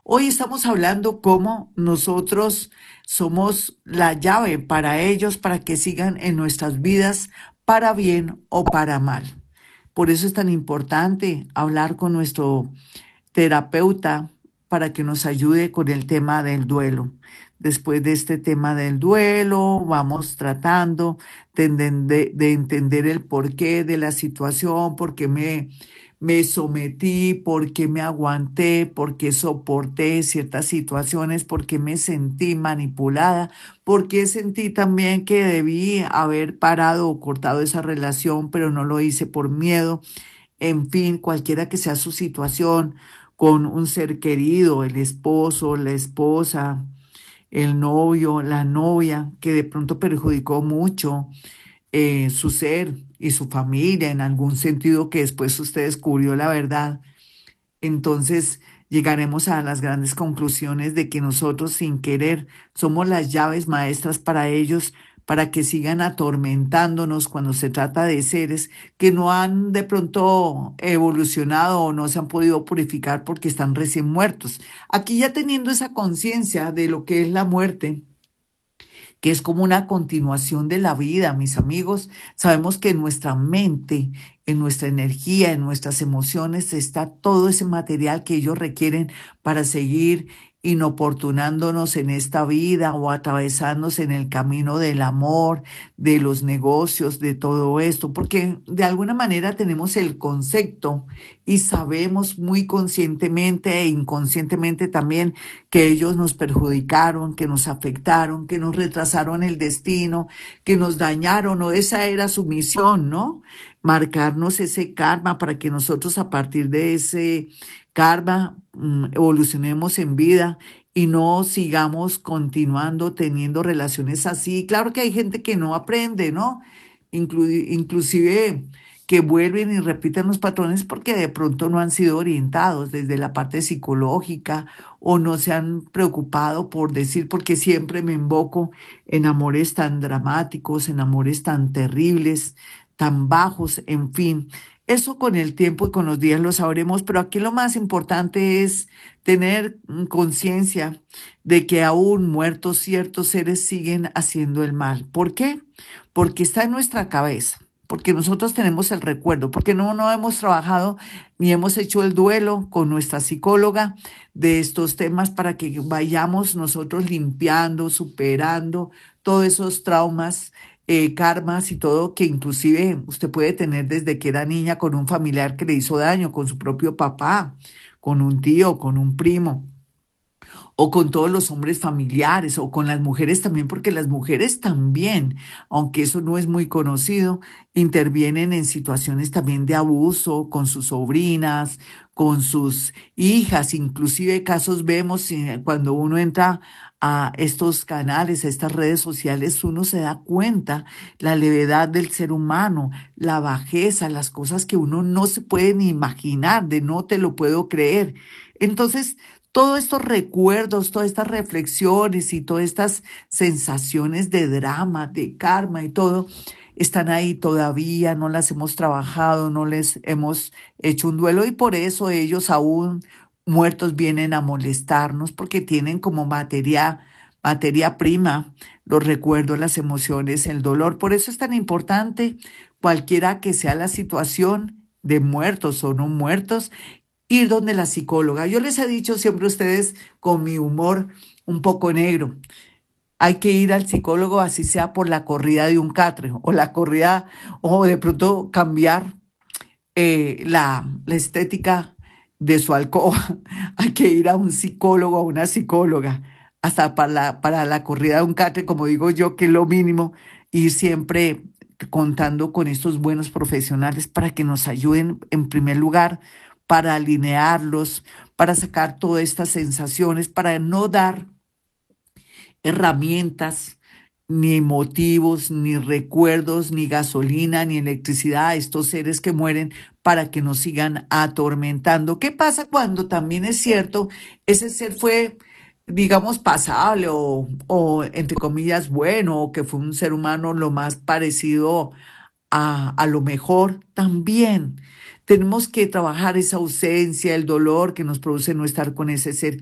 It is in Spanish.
Hoy estamos hablando cómo nosotros somos la llave para ellos, para que sigan en nuestras vidas, para bien o para mal. Por eso es tan importante hablar con nuestro terapeuta para que nos ayude con el tema del duelo. Después de este tema del duelo, vamos tratando de entender el porqué de la situación, por qué me sometí, por qué me aguanté, por qué soporté ciertas situaciones, por qué me sentí manipulada, por qué sentí también que debí haber parado o cortado esa relación, pero no lo hice por miedo. En fin, cualquiera que sea su situación con un ser querido, el esposo, la esposa, el novio, la novia, que de pronto perjudicó mucho su ser y su familia en algún sentido que después usted descubrió la verdad. Entonces llegaremos a las grandes conclusiones de que nosotros sin querer somos las llaves maestras para ellos, para que sigan atormentándonos cuando se trata de seres que no han de pronto evolucionado o no se han podido purificar porque están recién muertos. Aquí ya teniendo esa conciencia de lo que es la muerte, que es como una continuación de la vida, mis amigos. Sabemos que en nuestra mente, en nuestra energía, en nuestras emociones está todo ese material que ellos requieren para seguir inoportunándonos en esta vida o atravesándose en el camino del amor, de los negocios, de todo esto, porque de alguna manera tenemos el concepto y sabemos muy conscientemente e inconscientemente también que ellos nos perjudicaron, que nos afectaron, que nos retrasaron el destino, que nos dañaron, o esa era su misión, ¿no? Marcarnos ese karma para que nosotros a partir de ese karma evolucionemos en vida y no sigamos continuando teniendo relaciones así. Claro que hay gente que no aprende, ¿no? Inclusive que vuelven y repiten los patrones porque de pronto no han sido orientados desde la parte psicológica o no se han preocupado por decir, porque siempre me invoco en amores tan dramáticos, en amores tan terribles, tan bajos, en fin. Eso con el tiempo y con los días lo sabremos, pero aquí lo más importante es tener conciencia de que aún muertos ciertos seres siguen haciendo el mal. ¿Por qué? Porque está en nuestra cabeza, porque nosotros tenemos el recuerdo, porque no hemos trabajado ni hemos hecho el duelo con nuestra psicóloga de estos temas para que vayamos nosotros limpiando, superando todos esos traumas, karmas y todo que inclusive usted puede tener desde que era niña con un familiar que le hizo daño, con su propio papá, con un tío, con un primo o con todos los hombres familiares, o con las mujeres también, porque las mujeres también, aunque eso no es muy conocido, intervienen en situaciones también de abuso con sus sobrinas, con sus hijas, inclusive casos vemos cuando uno entra a estos canales, a estas redes sociales, uno se da cuenta la levedad del ser humano, la bajeza, las cosas que uno no se puede ni imaginar, de no te lo puedo creer. Entonces, todos estos recuerdos, todas estas reflexiones y todas estas sensaciones de drama, de karma y todo, están ahí todavía, no las hemos trabajado, no les hemos hecho un duelo y por eso ellos aún muertos vienen a molestarnos porque tienen como materia prima los recuerdos, las emociones, el dolor. Por eso es tan importante, cualquiera que sea la situación de muertos o no muertos, ir donde la psicóloga. Yo les he dicho siempre a ustedes con mi humor un poco negro, hay que ir al psicólogo así sea por la corrida de un catre o la corrida o de pronto cambiar la estética de su alcoba. Hay que ir a un psicólogo, a una psicóloga, hasta para la corrida de un catre, como digo yo, que es lo mínimo, ir siempre contando con estos buenos profesionales para que nos ayuden en primer lugar, para alinearlos, para sacar todas estas sensaciones, para no dar herramientas, ni motivos, ni recuerdos, ni gasolina, ni electricidad a estos seres que mueren para que nos sigan atormentando. ¿Qué pasa cuando también es cierto, ese ser fue, digamos, pasable o entre comillas, bueno, o que fue un ser humano lo más parecido a lo mejor también? Tenemos que trabajar esa ausencia, el dolor que nos produce no estar con ese ser